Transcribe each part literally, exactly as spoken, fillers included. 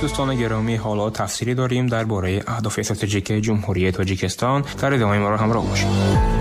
دوستان گرامی، حالا تفصیلی داریم درباره اهداف استراتژیک جمهوری تاجیکستان. در ادامه ما را همراه باشید.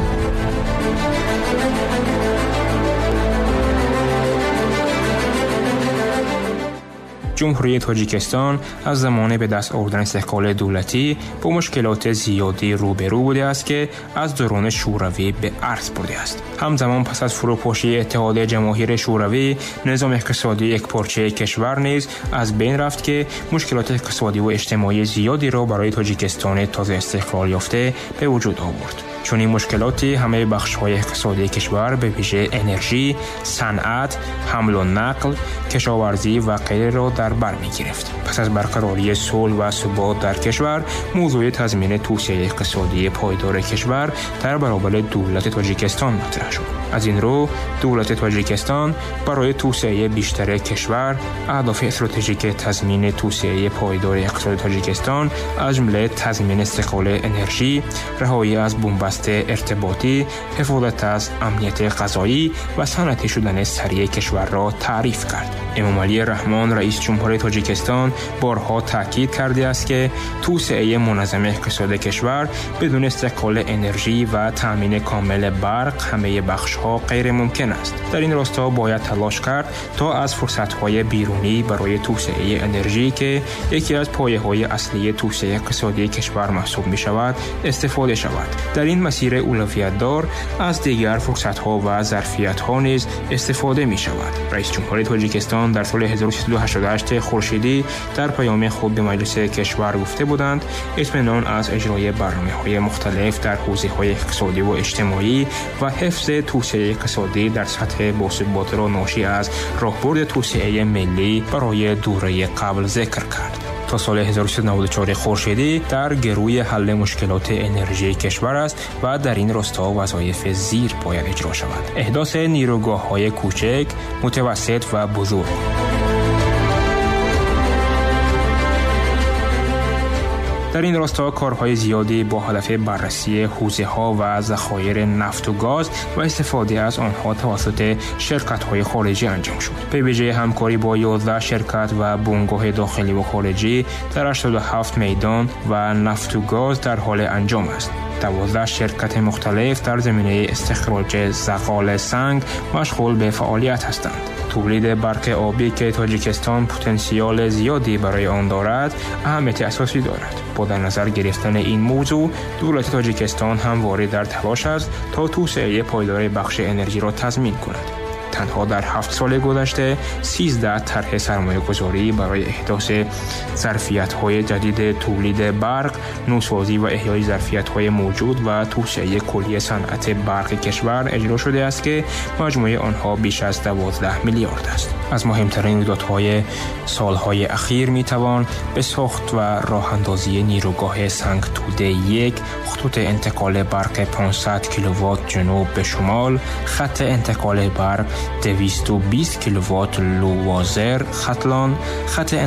جمهوری تاجیکستان از زمان به دست آوردن استقلال دولتی با مشکلات زیادی روبرو بوده است که از دوران شوروی به ارث برده است. همزمان پس از فروپاشی اتحاد جماهیر شوروی، نظام اقتصادی یکپارچه کشور نیز از بین رفت که مشکلات اقتصادی و اجتماعی زیادی را برای تاجیکستان تازه استقلال یافته به وجود آورد. چون این مشکلاتی همه بخش‌های اقتصادی کشور به ویژه انرژی، صنعت، حمل و نقل، کشاورزی و غیره را در بر می‌گرفت. پس از برقراری صلح و ثبات در کشور، موضوع تضمین توسعه اقتصادی پایدار کشور در برابر دولت تاجیکستان مطرح شد. از این رو دولت تاجیکستان برای توسعه بیشتر کشور اهداف استراتژیک تضمین توسعه پایدار اقتصاد تاجیکستان از جمله تضمین استقلال انرژی، رهایی از بنبست ارتباطی، حفاظت از امنیت غذایی و صنعتی شدن سریع کشور را تعریف کرد. امام علی رحمان رئیس جمهور تاجیکستان بارها تاکید کرده است که توسعه منظم اقتصاد کشور بدون استقلال انرژی و تامین کامل برق همه بخش‌ها غیر ممکن است. در این راستا باید تلاش کرد تا از فرصت‌های بیرونی برای توسعه انرژی که یکی از پایه‌های اصلی توسعه اقتصادی کشور محسوب می‌شود استفاده شود. در این مسیر اولویت دار از دیگر فرصت‌ها و ظرفیت‌ها نیز استفاده می‌شود. رئیس جمهور تاجیکستان در سال هزار و سیصد و هشتاد و هشت خورشیدی در پیام خود به مجلس کشور گفته بودند اطمینان از اجرای برنامه‌های مختلف در حوزه‌های اقتصادی و اجتماعی و حفظ توسعه اقتصادی در سطح باثبات را ناشی از راهبرد توسعه ملی برای دوره قبل ذکر کرد. تا سال هزار و سیصد و نود و چهار خورشیدی در گروی حل مشکلات انرژی کشور است و در این راستا وظایف زیر باید اجرا شود: احداث نیروگاه‌های کوچک، متوسط و بزرگ. در این راستا کارهای زیادی با هدف بررسی حوزه‌ها و ذخایر نفت و گاز و استفاده از آنها توسط شرکت‌های خارجی انجام شد. به ویژه همکاری با یازده شرکت و بنگاه داخلی و خارجی در هشتاد و هفت میدان و نفت و گاز در حال انجام است. دوازده شرکت مختلف در زمینه استخراج زغال سنگ مشغول به فعالیت هستند. تولید برق آبی که تاجیکستان پتانسیل زیادی برای آن دارد اهمیت اساسی دارد. با در نظر گرفتن این موضوع، دولت تاجیکستان همواره در تلاش است تا توسعه پایدار بخش انرژی را تضمین کند. تنها در هفت سال گذشته سیزده طرح سرمایه گذاری برای احداث ظرفیت‌های جدید تولید برق، نوسازی و احیای ظرفیت‌های موجود و توسعه کلی صنعت برق کشور اجرا شده است که مجموع آنها بیش از دوازده میلیارد است. از مهمترین رویدادهای سالهای اخیر میتوان به ساخت و راه اندازی نیروگاه سنگ توده یک، خطوط انتقال برق پانصد کیلووات جنوب به شمال، خط انتقال برق دویست و بیست کیلووات لووازر ختلان، خط